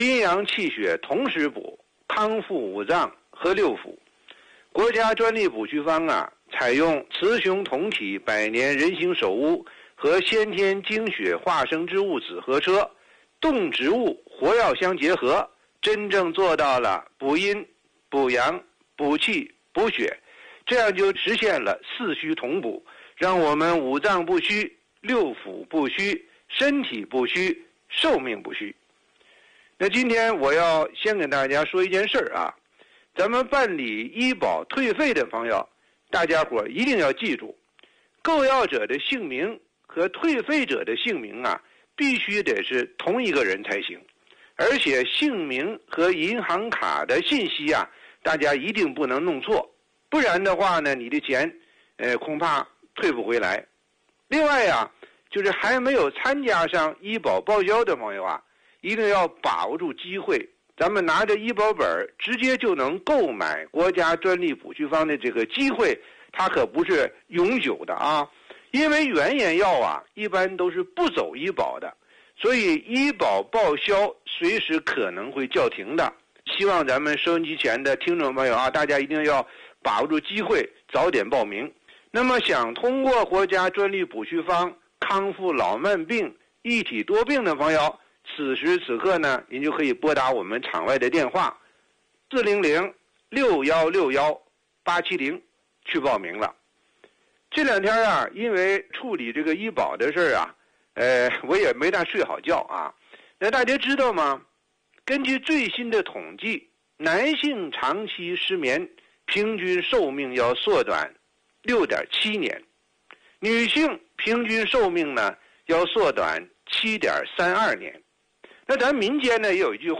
阴阳气血同时补，康复五脏和六腑。国家专利补虚方啊，采用雌雄同体百年人形首乌和先天精血化生之物子合车，动植物活药相结合，真正做到了补阴、补阳、补气、补血，这样就实现了四虚同补，让我们五脏不虚，六腑不虚，身体不虚，寿命不虚。那今天我要先跟大家说一件事儿啊，咱们办理医保退费的朋友，大家伙一定要记住，购药者的姓名和退费者的姓名啊，必须得是同一个人才行，而且姓名和银行卡的信息啊，大家一定不能弄错，不然的话呢，你的钱恐怕退不回来。另外啊，就是还没有参加上医保报销的朋友啊，一定要把握住机会，咱们拿着医保本直接就能购买国家专利补虚方的这个机会，它可不是永久的啊。因为原研药啊，一般都是不走医保的，所以医保报销随时可能会叫停的。希望咱们收音机前的听众朋友啊，大家一定要把握住机会，早点报名。那么想通过国家专利补虚方康复老慢病、一体多病的朋友，此时此刻呢，您就可以拨打我们场外的电话400-6161-870去报名了。这两天啊，因为处理这个医保的事儿啊，我也没大睡好觉啊。那大家知道吗？根据最新的统计，男性长期失眠，平均寿命要缩短6.7年，女性平均寿命呢要缩短7.32年。那咱民间呢也有一句话